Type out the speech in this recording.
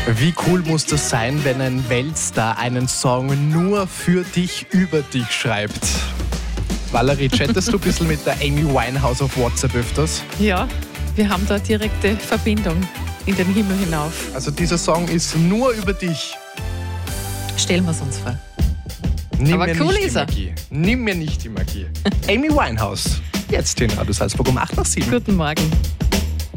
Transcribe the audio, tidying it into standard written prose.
Wie cool muss das sein, wenn ein Weltstar einen Song nur für dich, über dich schreibt? Valerie, chattest du ein bisschen mit der Amy Winehouse auf WhatsApp öfters? Ja, wir haben da eine direkte Verbindung in den Himmel hinauf. Also dieser Song ist nur über dich. Stellen wir es uns vor. Nimm Aber mir cool nicht ist die er. Magie. Nimm mir nicht die Magie. Amy Winehouse. Jetzt in Radio Salzburg um 8 nach 7. Guten Morgen.